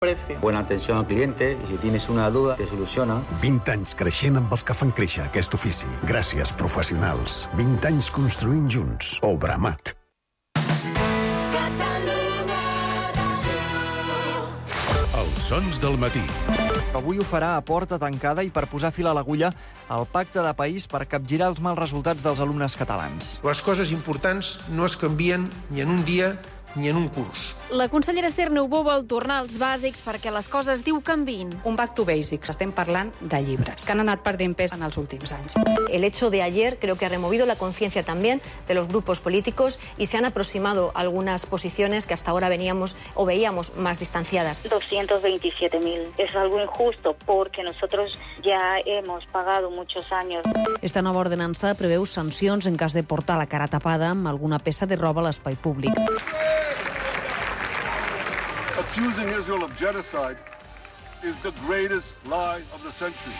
precio. Buena atención al cliente y si tienes una duda te soluciona. 20 anys creixent amb els que fan créixer aquest ofici. Gràcies, professionals. 20 anys construint junts. Obramat. Els sons del matí. Avui ho farà a porta tancada i per posar fil a l'agulla al pacte de país per capgirar els mals resultats dels alumnes catalans. Les coses importants no es canvien ni en un dia ni en un curs. La consellera Esther Niubó vol tornar als bàsics perquè les coses, diu, canviïn. Un back to basics. Estem parlant de llibres, que han anat perdent pes en els últims anys. El hecho de ayer creo que ha removido la conciencia también de los grupos políticos y se han aproximado algunas posiciones que hasta ahora veíamos más distanciadas. 227.000. Es algo injusto porque nosotros ya hemos pagado muchos años. Esta nova ordenança preveu sancions en cas de portar la cara tapada amb alguna peça de roba a l'espai públic. Accusing Israel of genocide is the greatest lie of the century.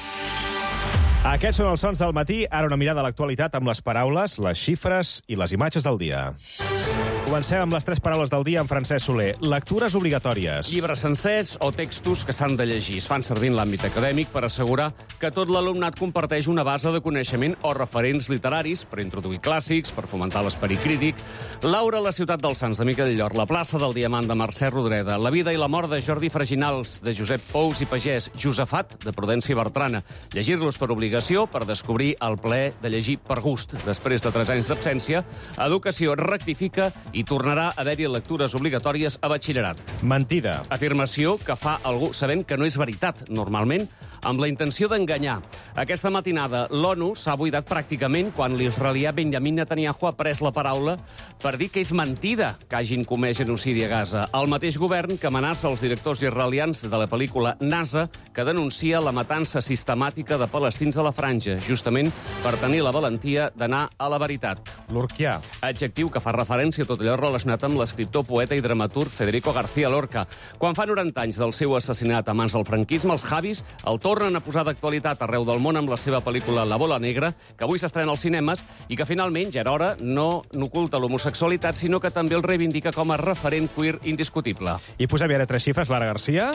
Aquests són els sons del matí. Ara una mirada a l'actualitat amb les paraules, les xifres i les imatges del dia. Comencem amb les 3 paraules del dia amb Francesc Soler. Lectures obligatòries. Llibres sencers o textos que s'han de llegir. Es fan servir en l'àmbit acadèmic per assegurar que tot l'alumnat comparteix una base de coneixement o referents literaris per introduir clàssics, per fomentar l'esperit crític. Laura, la ciutat dels Sants, de Miquel Llor. La plaça del Diamant, de Mercè Rodoreda. La vida i la mort de Jordi Freginals, de Josep Pous i Pagès. Josefat, de Prudència Bertrana. Llegir-los per obligació, per descobrir el plaer de llegir per gust. Després de 3 anys d'absència, Educació rectifica i tornarà a haver-hi lectures obligatòries a batxillerat. Mentida. Afirmació que fa algú sabent que no és veritat, normalment amb la intenció d'enganyar. Aquesta matinada l'ONU s'ha buidat pràcticament quan l'israelià Benjamin Netanyahu ha pres la paraula per dir que és mentida que hagin comès genocidi a Gaza. El mateix govern que amenaça els directors israelians de la pel·lícula NASA, que denuncia la matança sistemàtica de palestins a la franja, justament per tenir la valentia d'anar a la veritat. Lorquià. Adjectiu que fa referència a tot allò relacionat amb l'escriptor, poeta i dramaturg Federico García Lorca. Quan fa 90 anys del seu assassinat a mans del franquisme, els Javis el tornen a posar d'actualitat arreu del món amb la seva pel·lícula La bola negra, que avui s'estrena als cinemes i que finalment, ja era hora, no n'oculta l'homosexualitat, sinó que també el reivindica com a referent queer indiscutible. I posem ara 3 xifres, Lara Garcia.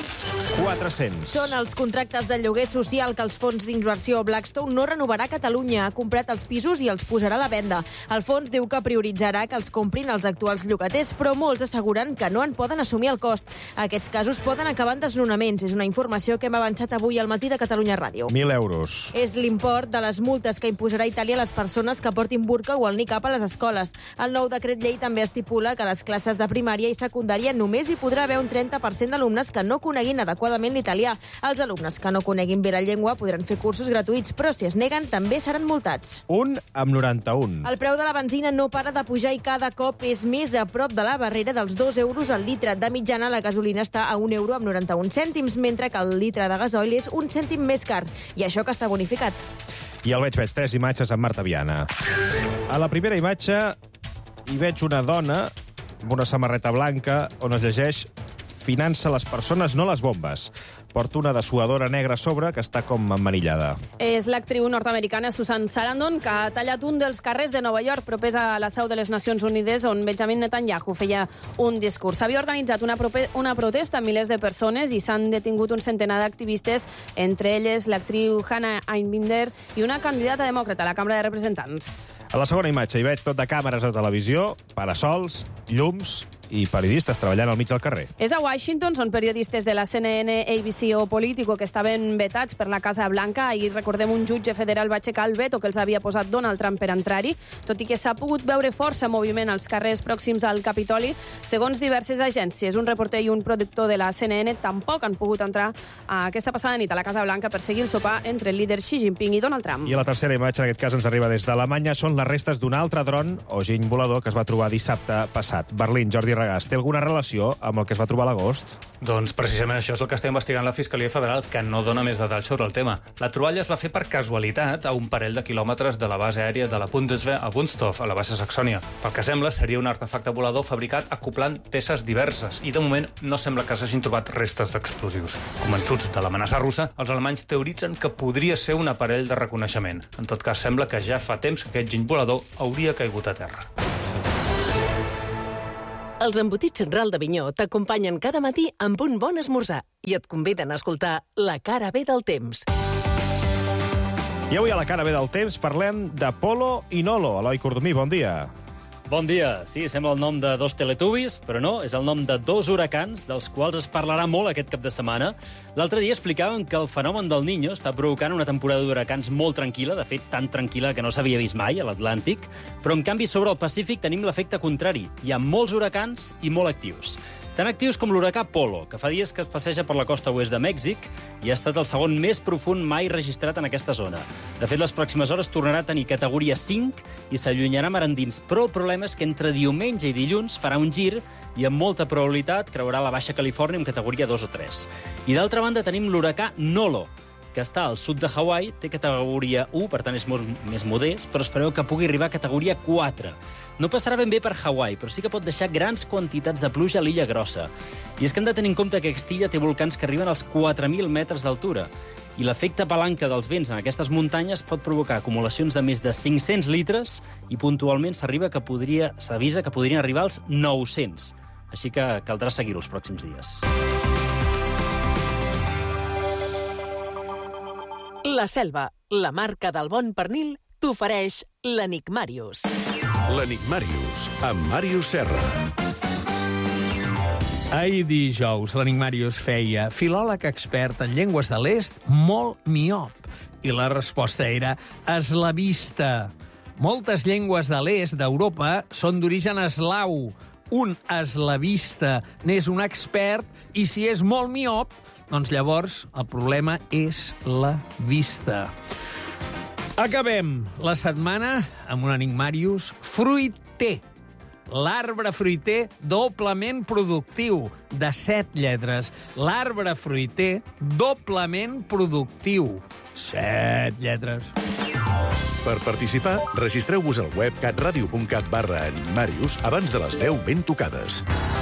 400. Són els contractes de lloguer social que els fons d'inversió Blackstone no renovarà a Catalunya. Ha comprat els pisos i els posarà a la venda. El fons diu que prioritzarà que els comprin els actuals llogaters, però molts asseguren que no en poden assumir el cost. Aquests casos poden acabar en desnonaments. És una informació que hem avançat avui al matí de Catalunya Ràdio. 1.000 euros. És l'import de les multes que imposarà Itàlia a les persones que portin burca o el niqab a les escoles. El nou decret llei també estipula que a les classes de primària i secundària només hi podrà haver un 30% d'alumnes que no coneguin adequadament l'italià. Els alumnes que no coneguin bé la llengua podran fer cursos gratuïts, però si es neguen també seran multats. 1,91. El preu de la benzina no para de pujar i cada cop és més a prop de la barrera dels 2 euros al litre. De mitjana, la gasolina està a 1 euro amb 91 cèntims, mentre que el litre de gasoil és 1 cèntim més car. I això que està bonificat. I el veig 3 imatges amb Marta Viana. A la primera imatge hi veig una dona amb una samarreta blanca on es llegeix "Finança les persones, no les bombes". Porta una dessuadora negra a sobre que està com emmanillada. És l'actriu nord-americana Susan Sarandon, que ha tallat un dels carrers de Nova York, propers a la seu de les Nacions Unides, on Benjamin Netanyahu feia un discurs. S'havia organitzat una protesta amb milers de persones i s'han detingut un centenar d'activistes, entre elles l'actriu Hannah Einbinder i una candidata demòcrata a la Cambra de Representants. A la segona imatge hi veig tot de càmeres de televisió, parasols, llums i periodistes treballant al mig del carrer. És a Washington, són periodistes de la CNN, ABC o Político que estaven vetats per la Casa Blanca. Ahir, recordem, un jutge federal va aixecar el veto que els havia posat Donald Trump per entrar-hi, tot i que s'ha pogut veure força moviment als carrers pròxims al Capitoli. Segons diverses agències, un reporter i un productor de la CNN tampoc han pogut entrar aquesta passada nit a la Casa Blanca per seguir el sopar entre el líder Xi Jinping i Donald Trump. I a la tercera imatge, en aquest cas ens arriba des d'Alemanya, són les restes d'un altre dron o giny volador que es va trobar dissabte passat. Berlín, Jordi Regàs, té alguna relació amb el que es va trobar a l'agost? Doncs precisament això és el que està investigant la Fiscalia Federal, que no dona més detalls sobre el tema. La troballa es va fer per casualitat a un parell de quilòmetres de la base aèria de la Bundeswehr a Wunstorf, a la baixa Saxònia. Pel que sembla, seria un artefacte volador fabricat acoplant peces diverses i, de moment, no sembla que s'hagin trobat restes d'explosius. Convençuts de l'amenaça russa, els alemanys teoritzen que podria ser un aparell de reconeixement. En tot cas, sembla que ja fa temps que aquest giny volador hauria caigut a terra. Els embotits Ral d'Avinyó t'acompanyen cada matí amb un bon esmorzar i et conviden a escoltar La cara B del temps. I avui a La cara B del temps parlem de Polo i Nolo. Eloi Cordomí, bon dia. Bon dia. Sí, sembla el nom de dos teletubbies, però no, és el nom de dos huracans, dels quals es parlarà molt aquest cap de setmana. L'altre dia explicàvem que el fenomen del Niño està provocant una temporada d'huracans molt tranquil·la, de fet, tan tranquil·la que no s'havia vist mai a l'Atlàntic, però, en canvi, sobre el Pacífic tenim l'efecte contrari. Hi ha molts huracans i molt actius. Tan actius com l'huracà Polo, que fa dies que es passeja per la costa oest de Mèxic i ha estat el segon més profund mai registrat en aquesta zona. De fet, les pròximes hores tornarà a tenir categoria 5 i s'allunyarà mar endins. Però el problema és que entre diumenge i dilluns farà un gir i amb molta probabilitat creuarà la Baixa Califòrnia amb categoria 2 o 3. I d'altra banda tenim l'huracà Nolo, que està al sud de Hawaii, té categoria 1, per tant és més modest, però es preveu que pugui arribar a categoria 4. No passarà ben bé per Hawaii, però sí que pot deixar grans quantitats de pluja a l'illa Grossa. I és que hem de tenir en compte que aquesta illa té volcans que arriben als 4.000 metres d'altura. I l'efecte palanca dels vents en aquestes muntanyes pot provocar acumulacions de més de 500 litres i puntualment s'avisa que podrien arribar als 900. Així que caldrà seguir-ho els pròxims dies. La Selva, la marca del bon pernil, t'ofereix l'Enigmàrius. L'Enigmàrius, amb Màrius Serra. Ahir dijous, l'Enigmàrius feia filòleg expert en llengües de l'est molt miop. I la resposta era eslavista. Moltes llengües de l'est d'Europa són d'origen eslau. Un eslavista n'és un expert i si és molt miop, doncs llavors el problema és la vista. Acabem la setmana amb un Enigmàrius fruiter. L'arbre fruiter doblement productiu, de 7 lletres. L'arbre fruiter doblement productiu. 7 lletres. Per participar, registreu-vos al web catradio.cat/enigmàrius abans de les 10 ben tocades.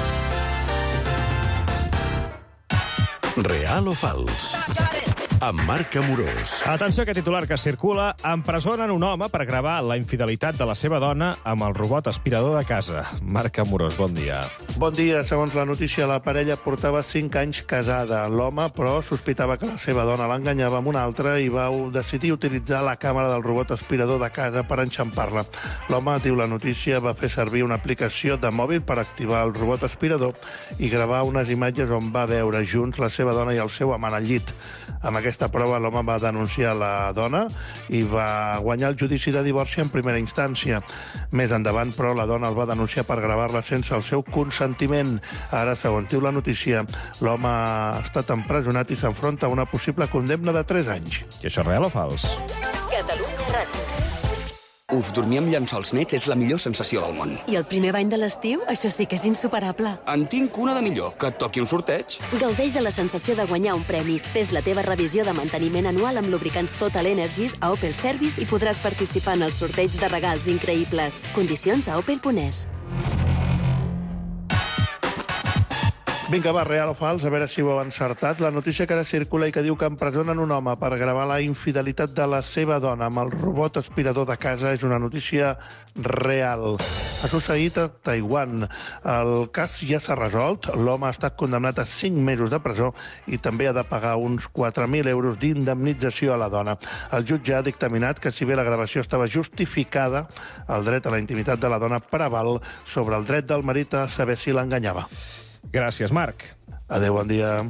Real o fals? Amb Marc Amorós. Atenció a aquest titular que circula. Empresonen un home per gravar la infidelitat de la seva dona amb el robot aspirador de casa. Marc Amorós, bon dia. Bon dia. Segons la notícia, la parella portava 5 anys casada. L'home, però, sospitava que la seva dona l'enganyava amb una altra i va decidir utilitzar la càmera del robot aspirador de casa per enxampar-la. L'home, diu la notícia, va fer servir una aplicació de mòbil per activar el robot aspirador i gravar unes imatges on va veure junts la seva dona i el seu amant al llit. Amb aquesta prova, l'home va denunciar la dona i va guanyar el judici de divorci en primera instància. Més endavant, però, la dona el va denunciar per gravar-la sense el seu consentiment. Ara, segons diu la notícia, l'home ha estat empresonat i s'enfronta a una possible condemna de 3 anys. I això és real o fals? Catalunya Ràdio. Uf, dormir amb llençols nets és la millor sensació del món. I el primer bany de l'estiu? Això sí que és insuperable. En tinc una de millor, que et toqui un sorteig. Gaudeix de la sensació de guanyar un premi. Fes la teva revisió de manteniment anual amb lubricants Total Energies a Opel Service i podràs participar en el sorteig de regals increïbles. Condicions a opel.es. Vinga, va, real o fals, a veure si ho heu encertat. La notícia que ara circula i que diu que empresonen un home per gravar la infidelitat de la seva dona amb el robot aspirador de casa és una notícia real. Ha succeït a Taiwan. El cas ja s'ha resolt. L'home ha estat condemnat a 5 mesos de presó i també ha de pagar uns 4.000 euros d'indemnització a la dona. El jutge ha dictaminat que, si bé la gravació estava justificada, el dret a la intimitat de la dona preval sobre el dret del marit a saber si l'enganyava. Gràcies, Marc. Adéu, bon dia.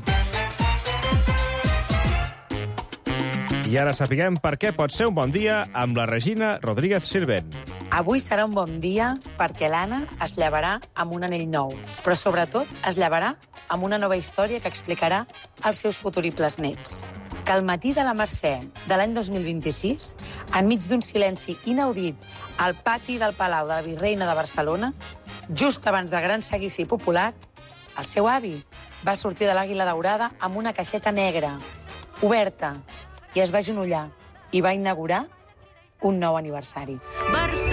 I ara sapiguem per què pot ser un bon dia amb la Regina Rodríguez Sirvent. Avui serà un bon dia perquè l'Anna es llevarà amb un anell nou, però sobretot es llevarà amb una nova història que explicarà als seus futuribles nets. Que al matí de la Mercè de l'any 2026, enmig d'un silenci inaudit al pati del Palau de la Virreina de Barcelona, just abans del gran seguici popular, el seu avi va sortir de l'Àguila Daurada amb una caixeta negra, oberta, i es va agenollar i va inaugurar un nou aniversari.